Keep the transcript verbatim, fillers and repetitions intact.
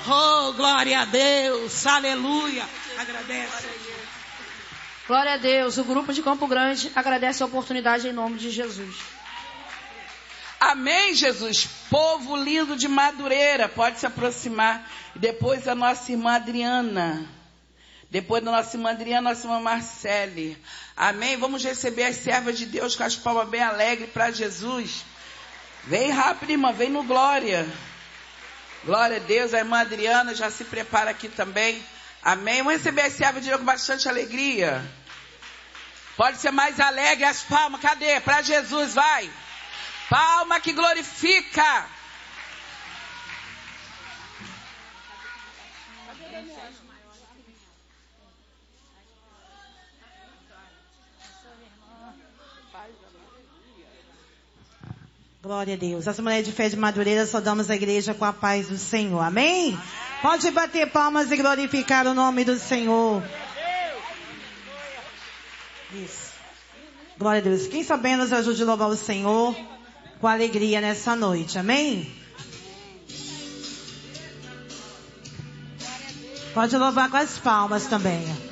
Oh, glória a Deus. Aleluia. Agradece. Glória a Deus. O grupo de Campo Grande agradece a oportunidade em nome de Jesus. Amém, Jesus. Povo lindo de Madureira, pode se aproximar. E depois a nossa irmã Adriana. Depois da nossa irmã Adriana, nossa irmã Marcele. Amém. Vamos receber as servas de Deus com as palmas bem alegres para Jesus. Vem rápido, irmã. Vem no glória. Glória a Deus. A irmã Adriana já se prepara aqui também. Amém. Vamos receber as servas de Deus com bastante alegria. Pode ser mais alegre as palmas. Cadê? Para Jesus, vai. Palma que glorifica. Glória a Deus. As mulheres de fé de Madureira saudamos a igreja com a paz do Senhor. Amém? Pode bater palmas e glorificar o nome do Senhor. Isso. Glória a Deus. Quem sabendo nos ajude a louvar o Senhor com alegria nessa noite. Amém? Pode louvar com as palmas também.